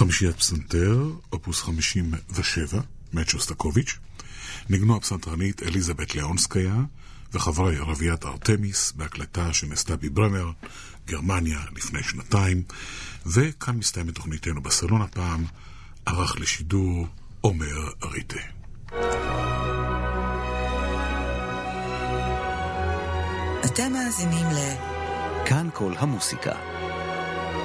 חמישיית פסנתר, אופוס 57, מאת שוסטקוביץ'. ניגנו הפסנתרנית אליזבת ליאונסקיה וחברי רביית ארטמיס בהקלטה שנעשתה בברמר, גרמניה, לפני שנתיים. וכאן מסתיימת תוכניתנו בסלון הפעם, ערך לשידור עומר אריטה. אתם מאזינים ל... כאן כל המוסיקה.